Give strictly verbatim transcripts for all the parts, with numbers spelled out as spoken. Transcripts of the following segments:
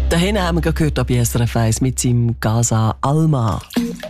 Dahin haben wir gerade gehört, bei S R F eins mit seinem Casa Alma.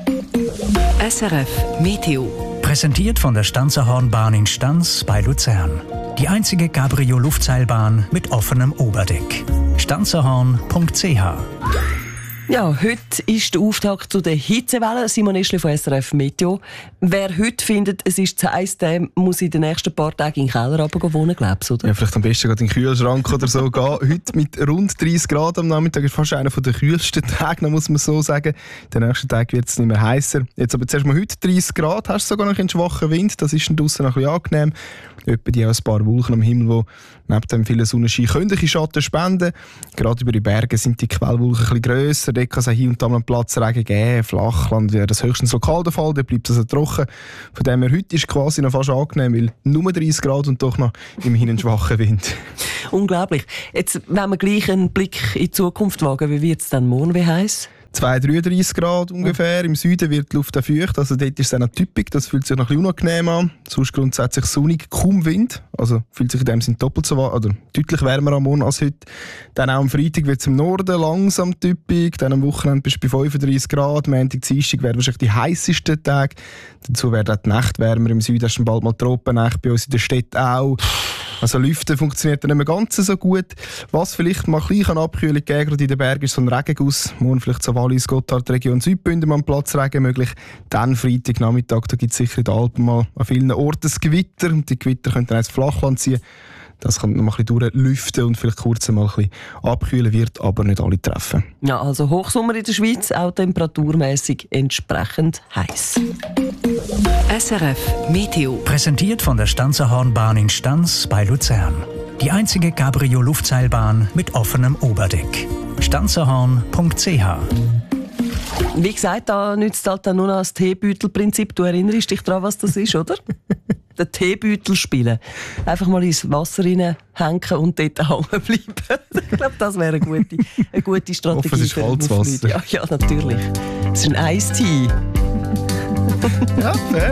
S R F Meteo. Präsentiert von der Stanzerhornbahn in Stanz bei Luzern. Die einzige Cabrio-Luftseilbahn mit offenem Oberdeck. stanzerhorn punkt c h. Ja, heute ist der Auftakt zu der Hitzewelle. Simon Ischli von S R F Meteo. Wer heute findet, es ist zu heiß, der muss in den nächsten paar Tagen in den Keller runter wohnen, glaubst du, oder? Ja, vielleicht am besten gerade in den Kühlschrank oder so gehen. Heute mit rund dreißig Grad am Nachmittag ist fast einer der kühlsten Tage, muss man so sagen. Den nächsten Tag wird es nicht mehr heißer. Jetzt aber zuerst mal heute dreißig Grad, hast du sogar noch einen schwachen Wind, das ist dann draussen noch ein bisschen angenehm. Etwa die auch ein paar Wolken am Himmel, die neben dem vielen Sonnenschein können ein Schatten spenden. Gerade über die Berge sind die Quellwolken ein bisschen grösser. Dort kann es auch hier und da mal einen Platzregen geben. Flachland wäre das höchstens lokal der Fall, dort bleibt es also trocken. Von dem her, heute ist quasi noch fast angenehm, weil nur dreißig Grad und doch noch immerhin einen schwachen Wind. Unglaublich. Jetzt, wenn wir gleich einen Blick in die Zukunft wagen, wie wird es dann morgen, wie heiß? zwei, dreiunddreißig Grad ungefähr. Im Süden wird die Luft auch feucht, also dort ist es dann auch typisch. Das fühlt sich noch ein bisschen unangenehm an. Sonst grundsätzlich sonnig, kaum Wind. Also fühlt sich in dem Sinne doppelt so warm, oder deutlich wärmer am Morgen als heute. Dann auch am Freitag wird es im Norden langsam typisch. Dann am Wochenende bist du bei fünfunddreißig Grad. Montag, Dienstag wären wahrscheinlich die heißesten Tage. Dazu werden auch die Nächte wärmer. Im Süden hast du bald mal Tropennächte, bei uns in der Stadt auch. Also Lüften funktioniert dann nicht mehr ganz so gut. Was vielleicht mal ein bisschen Abkühlung geben, gerade in den Bergen, ist so ein Regenguss. Morgen vielleicht so Wallis, Gotthard, Region Südbünden mal Platzregen möglich. Dann Freitagnachmittag, da gibt es sicher in den Alpen mal an vielen Orten das Gewitter. Und die Gewitter können dann ins Flachland ziehen. Das kann noch mal ein bisschen durchlüften und vielleicht kurz mal ein bisschen abkühlen, wird aber nicht alle treffen. Ja, also Hochsommer in der Schweiz, auch temperaturmäßig entsprechend heiß. S R F Meteo. Präsentiert von der Stanzerhornbahn in Stanz bei Luzern. Die einzige Cabrio-Luftseilbahn mit offenem Oberdeck. stanzerhorn punkt c h. Wie gesagt, da nützt halt dann nur noch das Teebeutelprinzip. Du erinnerst dich daran, was das ist, oder? Den Teebeutel spielen. Einfach mal ins Wasser reinhängen und dort hängen bleiben. Ich glaube, das wäre eine gute, eine gute Strategie. Ich hoffe, es ist für Kaltwasser. Ja, ja, natürlich. Es ist ein Eistee. Ja, fair.